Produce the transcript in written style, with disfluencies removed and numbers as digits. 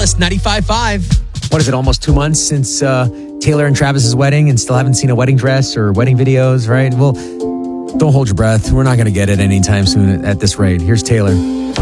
Alice, 95.5. What is it, almost 2 months since Taylor and Travis's wedding, and still haven't seen a wedding dress or wedding videos, right? Well, don't hold your breath. We're not going to get it anytime soon at this rate. Here's Taylor.